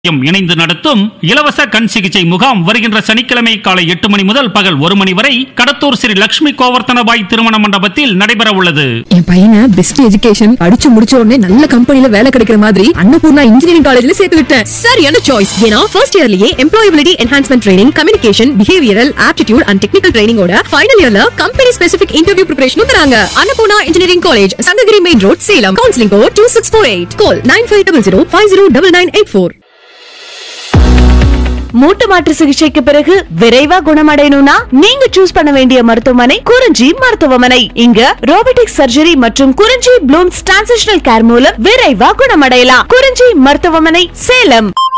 இணைந்து நடத்தும் இலவச கண் சிகிச்சை முகாம் வருகின்ற சனிக்கிழமை காலை 8 மணி முதல் பகல் 1 மணி வரை கடத்தூர் ஸ்ரீ லட்சுமி கோவர்த்தனபாய் திருமண மண்டபத்தில் நடைபெற உள்ளது. என் பையனை பெஸ்ட் எஜுகேஷன் படிச்சு முடிச்ச உடனே நல்ல கம்பெனில வேலை கிடைக்கிற மாதிரி அன்னபூர்ணா இன்ஜினியரிங் காலேஜ்ல சேர்த்து விட்டேன். சரியான சாய்ஸ். ஏன்னா first இயர்லயே employability enhancement training, communication, behavioural, aptitude and technical ட்ரைனிங்கோட final இயர்ல கம்பெனி ஸ்பெசிபிக் இன்டர்வியூ பிரிபரேஷனும் தராங்க. Annapurna engineering college, Sankagiri main road, Salem. Counselling code 2648. கால் 9500509984. மூட்டு மாற்று சிகிச்சைக்கு பிறகு விரைவா குணமடையணும்னா நீங்க சூஸ் பண்ண வேண்டிய மருத்துவமனை குறிஞ்சி மருத்துவமனை. இங்க ரோபோட்டிக் சர்ஜரி மற்றும் குறிஞ்சி ப்ளூம்ஸ் டிரான்சிஷனல் கேர் மூலம் விரைவா குணமடையலாம். குறிஞ்சி மருத்துவமனை, சேலம்.